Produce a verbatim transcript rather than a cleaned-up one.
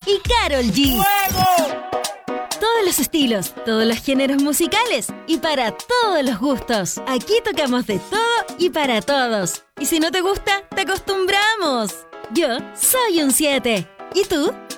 y Karol G. ¡Fuego! Todos los estilos, todos los géneros musicales y para todos los gustos. Aquí tocamos de todo y para todos. Y si no te gusta, te acostumbramos. Yo soy un siete. ¿Y tú?